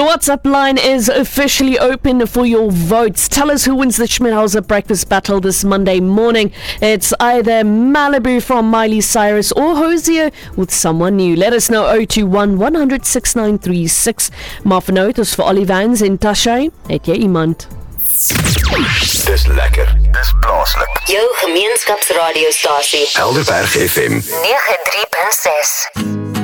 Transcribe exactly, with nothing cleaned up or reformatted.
WhatsApp line is officially open for your votes. Tell us who wins the Schmidhauser breakfast battle this Monday morning. It's either Malibu from Miley Cyrus or Hosier with someone new. Let us know oh two one, one hundred, six nine three six. Maar vanoud is vir al die vans en Tashay, het jy iemand? Dis lekker, dis plaaslik. Jou gemeenskapsradiostasie Helderberg F M nege drie punt ses.